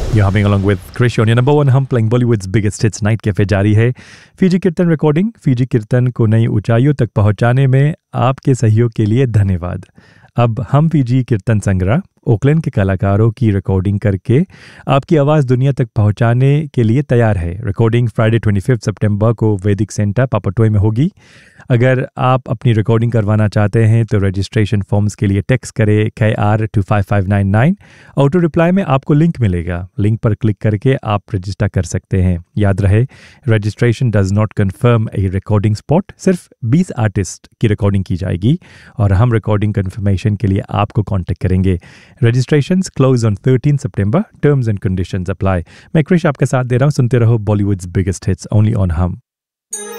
You're humming along with Krish on your number one hum playing Bollywood's biggest hits. Night cafe जारी है. Fiji कीर्तन recording. Fiji कीर्तन को नई ऊंचाइयों तक पहुंचाने में आपके सहयोग के लिए धन्यवाद. अब हम फीजी कीर्तन संग्रह ओकलैंड के कलाकारों की रिकॉर्डिंग करके आपकी आवाज़ दुनिया तक पहुंचाने के लिए तैयार है. रिकॉर्डिंग फ्राइडे 25 सितंबर को वैदिक सेंटर पापाटोई में होगी. अगर आप अपनी रिकॉर्डिंग करवाना चाहते हैं तो रजिस्ट्रेशन फॉर्म्स के लिए टेक्स्ट करें KR to 5599. ऑटो रिप्लाई में आपको लिंक मिलेगा. लिंक पर क्लिक करके आप रजिस्टर कर सकते हैं. याद रहे, registration does not confirm A recording spot. सिर्फ 20 आर्टिस्ट की रिकॉर्डिंग की जाएगी और हम रिकॉर्डिंग कन्फर्मेशन के लिए आपको कॉन्टेक्ट करेंगे. Registrations close on 13 September. Terms and conditions apply. मैं क्रिश आपके साथ दे रहा हूँ. सुनते रहो Bollywoods biggest hits only on हम.